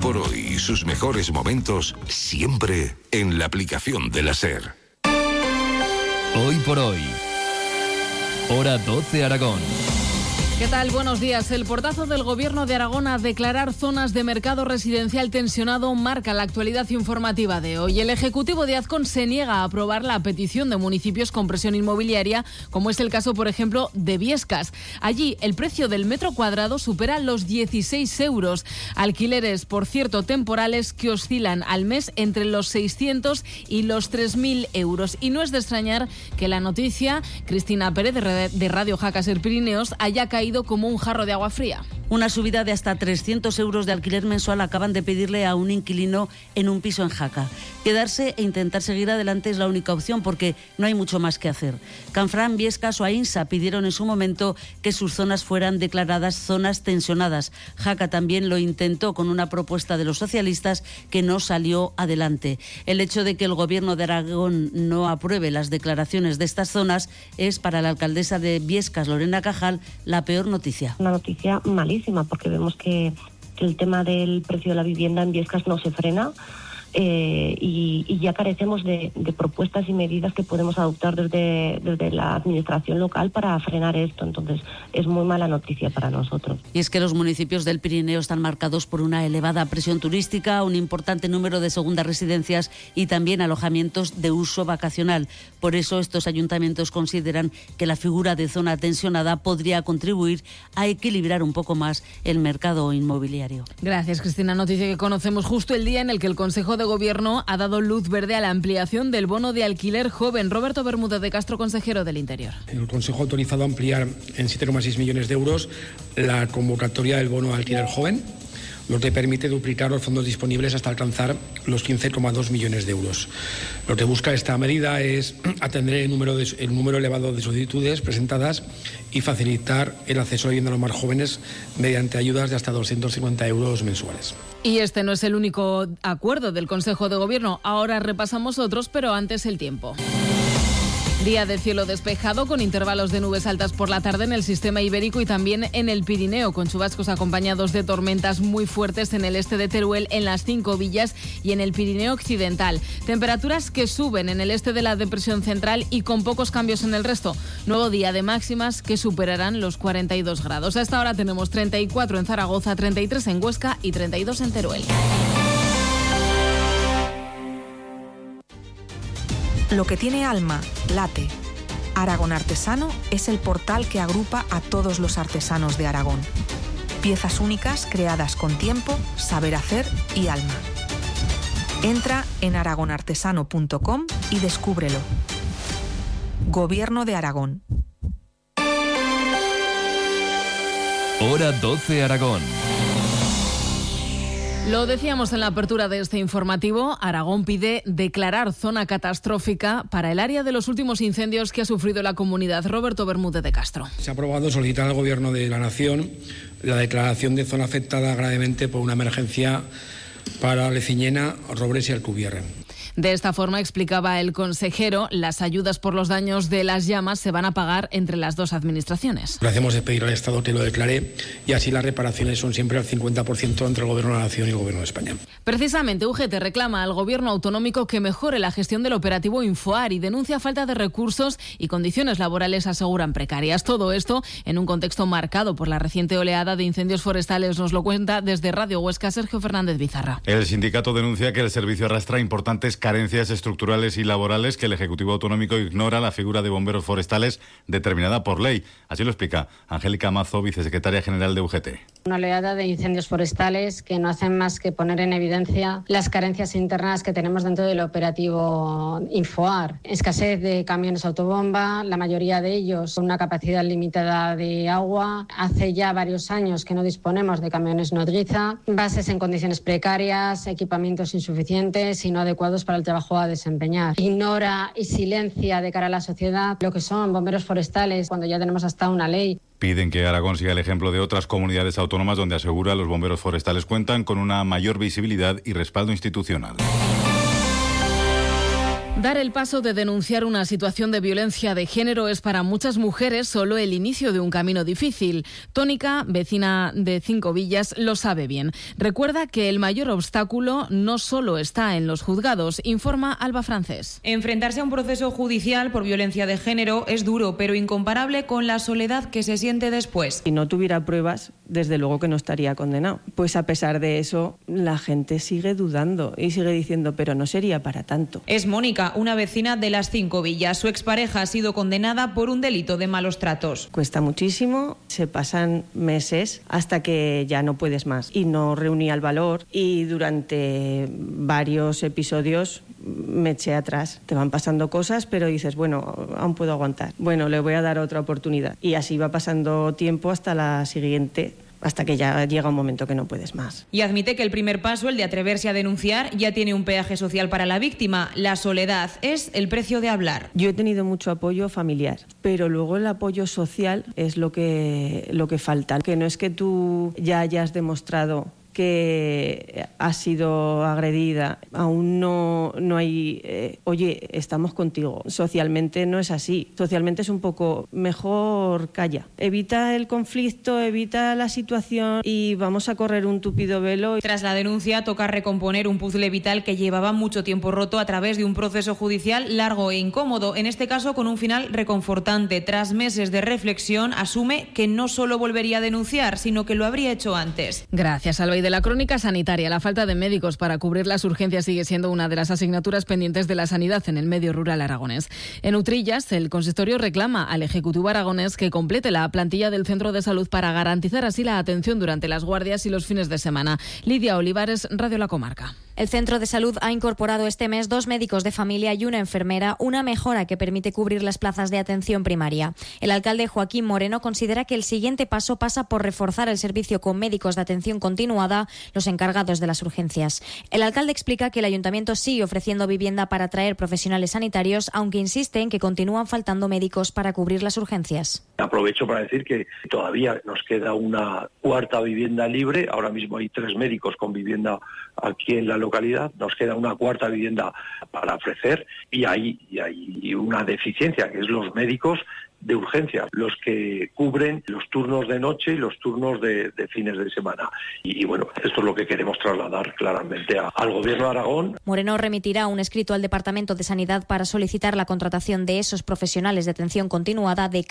por hoy y sus mejores momentos siempre en la aplicación de la SER. Hoy por hoy. Hora 12 Aragón. ¿Qué tal? Buenos días. El portazo del Gobierno de Aragón a declarar zonas de mercado residencial tensionado marca la actualidad informativa de hoy. El Ejecutivo de Azcón se niega a aprobar la petición de municipios con presión inmobiliaria, como es el caso, por ejemplo, de Biescas. Allí, el precio del metro cuadrado supera los 16 euros. Alquileres, por cierto, temporales que oscilan al mes entre los 600 y los 3.000 euros. Y no es de extrañar que la noticia, Cristina Pérez de Radio Jaca Ser Pirineos, haya caído como un jarro de agua fría. Una subida de hasta 300 euros de alquiler mensual acaban de pedirle a un inquilino en un piso en Jaca. Quedarse e intentar seguir adelante es la única opción porque no hay mucho más que hacer. Canfrán, Biescas o Aínsa pidieron en su momento que sus zonas fueran declaradas zonas tensionadas. Jaca también lo intentó con una propuesta de los socialistas que no salió adelante. El hecho de que el Gobierno de Aragón no apruebe las declaraciones de estas zonas es para la alcaldesa de Biescas, Lorena Cajal, la peor noticia. Una noticia malísima porque vemos que el tema del precio de la vivienda en Biescas no se frena y ya carecemos de propuestas y medidas que podemos adoptar desde la administración local para frenar esto. Entonces es muy mala noticia para nosotros. Y es que los municipios del Pirineo están marcados por una elevada presión turística, un importante número de segundas residencias y también alojamientos de uso vacacional. Por eso estos ayuntamientos consideran que la figura de zona tensionada podría contribuir a equilibrar un poco más el mercado inmobiliario. Gracias, Cristina. Noticia que conocemos justo el día en el que el Consejo de Gobierno ha dado luz verde a la ampliación del bono de alquiler joven. Roberto Bermúdez de Castro, consejero del Interior. El Consejo ha autorizado ampliar en 7,6 millones de euros la convocatoria del bono de alquiler joven, lo que permite duplicar los fondos disponibles hasta alcanzar los 15,2 millones de euros. Lo que busca esta medida es atender el número elevado de solicitudes presentadas y facilitar el acceso a vivienda a los más jóvenes mediante ayudas de hasta 250 euros mensuales. Y este no es el único acuerdo del Consejo de Gobierno. Ahora repasamos otros, pero antes el tiempo. Día de cielo despejado con intervalos de nubes altas por la tarde en el sistema ibérico y también en el Pirineo, con chubascos acompañados de tormentas muy fuertes en el este de Teruel, en las 5 villas y en el Pirineo occidental. Temperaturas que suben en el este de la depresión central y con pocos cambios en el resto. Nuevo día de máximas que superarán los 42 grados. A esta hora tenemos 34 en Zaragoza, 33 en Huesca y 32 en Teruel. Lo que tiene alma, late. Aragón Artesano es el portal que agrupa a todos los artesanos de Aragón. Piezas únicas creadas con tiempo, saber hacer y alma. Entra en aragonartesano.com y descúbrelo. Gobierno de Aragón. Hora 12 Aragón. Lo decíamos en la apertura de este informativo, Aragón pide declarar zona catastrófica para el área de los últimos incendios que ha sufrido la comunidad. Roberto Bermúdez de Castro. Se ha aprobado solicitar al Gobierno de la Nación la declaración de zona afectada gravemente por una emergencia para Leciñena, Robres y Alcubierre. De esta forma, explicaba el consejero, las ayudas por los daños de las llamas se van a pagar entre las dos administraciones. Lo que hacemos es pedir al Estado que lo declare y así las reparaciones son siempre al 50% entre el Gobierno de la Nación y el Gobierno de España. Precisamente, UGT reclama al Gobierno autonómico que mejore la gestión del operativo Infoar y denuncia falta de recursos y condiciones laborales, aseguran, precarias. Todo esto en un contexto marcado por la reciente oleada de incendios forestales. Nos lo cuenta desde Radio Huesca Sergio Fernández Bizarra. El sindicato denuncia que el servicio arrastra importantes carencias estructurales y laborales, que el Ejecutivo Autonómico ignora la figura de bomberos forestales determinada por ley. Así lo explica Angélica Mazo, vicesecretaria general de UGT. Una oleada de incendios forestales que no hacen más que poner en evidencia las carencias internas que tenemos dentro del operativo Infoar. Escasez de camiones autobomba, la mayoría de ellos con una capacidad limitada de agua. Hace ya varios años que no disponemos de camiones nodriza, bases en condiciones precarias, equipamientos insuficientes y no adecuados para el trabajo a desempeñar. Ignora y silencia de cara a la sociedad lo que son bomberos forestales cuando ya tenemos hasta una ley. Piden que Aragón siga el ejemplo de otras comunidades autónomas donde, asegura, los bomberos forestales cuentan con una mayor visibilidad y respaldo institucional. Dar el paso de denunciar una situación de violencia de género es para muchas mujeres solo el inicio de un camino difícil. Tónica, vecina de Cinco Villas, lo sabe bien. Recuerda que el mayor obstáculo no solo está en los juzgados, informa Alba Francés. Enfrentarse a un proceso judicial por violencia de género es duro, pero incomparable con la soledad que se siente después. Si no tuviera pruebas, desde luego que no estaría condenado. Pues a pesar de eso, la gente sigue dudando y sigue diciendo, pero no sería para tanto. Es Mónica, una vecina de las Cinco Villas. Su expareja ha sido condenada por un delito de malos tratos. Cuesta muchísimo, se pasan meses hasta que ya no puedes más. Y no reunía el valor y durante varios episodios me eché atrás. Te van pasando cosas, pero dices, bueno, aún puedo aguantar. Bueno, le voy a dar otra oportunidad. Y así va pasando tiempo hasta la siguiente, hasta que ya llega un momento que no puedes más. Y admite que el primer paso, el de atreverse a denunciar, ya tiene un peaje social para la víctima. La soledad es el precio de hablar. Yo he tenido mucho apoyo familiar, pero luego el apoyo social es lo que falta. Que no es que tú ya hayas demostrado que ha sido agredida, aún no hay, oye, estamos contigo. Socialmente no es así. Socialmente es un poco, mejor calla. Evita el conflicto, evita la situación y vamos a correr un tupido velo. Tras la denuncia, toca recomponer un puzzle vital que llevaba mucho tiempo roto a través de un proceso judicial largo e incómodo, en este caso con un final reconfortante. Tras meses de reflexión, asume que no solo volvería a denunciar, sino que lo habría hecho antes. Gracias, Alba. De la crónica sanitaria, la falta de médicos para cubrir las urgencias sigue siendo una de las asignaturas pendientes de la sanidad en el medio rural aragonés. En Utrillas, el consistorio reclama al Ejecutivo aragonés que complete la plantilla del centro de salud para garantizar así la atención durante las guardias y los fines de semana. Lidia Olivares, Radio La Comarca. El centro de salud ha incorporado este mes 2 médicos de familia y una enfermera, una mejora que permite cubrir las plazas de atención primaria. El alcalde Joaquín Moreno considera que el siguiente paso pasa por reforzar el servicio con médicos de atención continuada, los encargados de las urgencias. El alcalde explica que el ayuntamiento sigue ofreciendo vivienda para atraer profesionales sanitarios, aunque insiste en que continúan faltando médicos para cubrir las urgencias. Aprovecho para decir que todavía nos queda una cuarta vivienda libre. Ahora mismo hay 3 médicos con vivienda aquí en la localidad. Nos queda una cuarta vivienda para ofrecer y hay una deficiencia, que es los médicos de urgencia, los que cubren los turnos de noche y los turnos de fines de semana. Y bueno, esto es lo que queremos trasladar claramente al Gobierno de Aragón. Moreno remitirá un escrito al Departamento de Sanidad para solicitar la contratación de esos profesionales de atención continuada de